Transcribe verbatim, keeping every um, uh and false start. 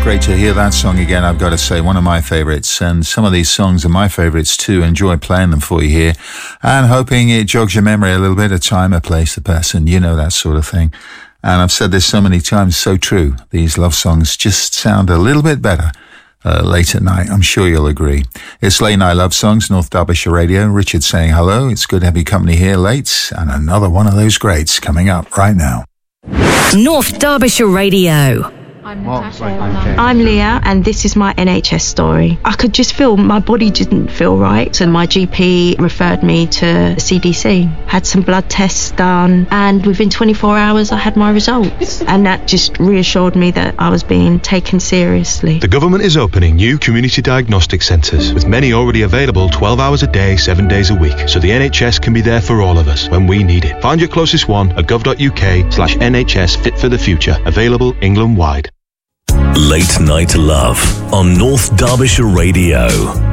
great to hear that song again, I've got to say, one of my favourites, and some of these songs are my favourites too. Enjoy playing them for you here, and hoping it jogs your memory a little bit, a time, a place, a person, you know, that sort of thing. And I've said this so many times, so true. These love songs just sound a little bit better uh, late at night. I'm sure you'll agree. It's Late Night Love Songs, North Derbyshire Radio. Richard saying hello. It's good to have your company here late, and another one of those greats coming up right now. North Derbyshire Radio. I'm Natasha. I'm Leah, and this is my N H S story. I could just feel my body didn't feel right, and my G P referred me to the C D C. Had some blood tests done, and within twenty-four hours I had my results, and that just reassured me that I was being taken seriously. The government is opening new community diagnostic centres, with many already available twelve hours a day, seven days a week, so the N H S can be there for all of us when we need it. Find your closest one at gov.uk slash NHS Fit for the Future, available England-wide. Late Night Love on North Derbyshire Radio.